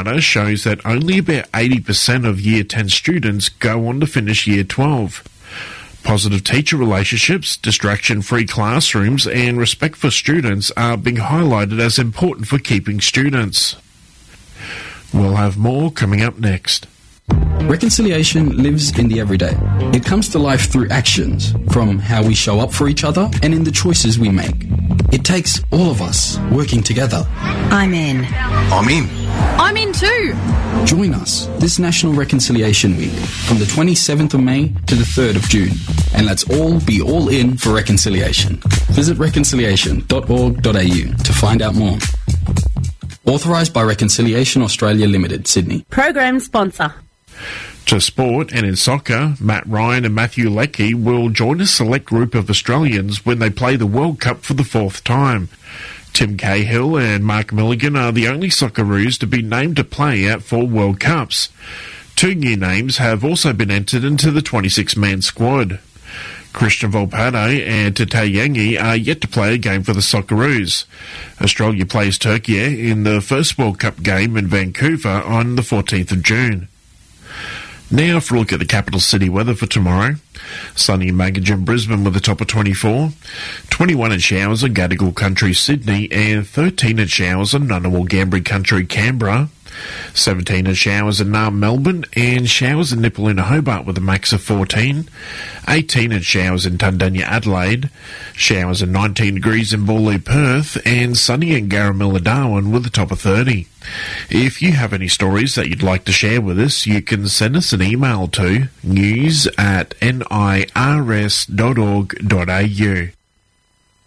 data shows that only about 80% of Year 10 students go on to finish Year 12. Positive teacher relationships, distraction-free classrooms and respect for students are being highlighted as important for keeping students. We'll have more coming up next. Reconciliation lives in the everyday. It comes to life through actions, from how we show up for each other and in the choices we make. It takes all of us working together. I'm in. I'm in. I'm in too. Join us this National Reconciliation Week from the 27th of May to the 3rd of June. And let's all be all in for reconciliation. Visit reconciliation.org.au to find out more. Authorised by Reconciliation Australia Limited, Sydney. Program sponsor. To sport, and in soccer, Matt Ryan and Matthew Leckie will join a select group of Australians when they play the World Cup for the 4th time. Tim Cahill and Mark Milligan are the only Socceroos to be named to play at 4 World Cups. 2 new names have also been entered into the 26-man squad. Christian Volpato and Tatayangi are yet to play a game for the Socceroos. Australia plays Turkey in the first World Cup game in Vancouver on the 14th of June. Now for a look at the capital city weather for tomorrow. Sunny in Magogin, Brisbane with a top of 24. 21 in showers in Gadigal Country, Sydney, and 13 in showers in Ngunnawal Ngambri Country, Canberra. 17 in showers in Naarm, Melbourne, and showers in Nipaluna, Hobart with a max of 14. 18 in showers in Tundanya, Adelaide. Showers in 19 degrees in Boorloo, Perth, and sunny in Garamilla, Darwin with a top of 30. If you have any stories that you'd like to share with us, you can send us an email to news@nirs.org.au.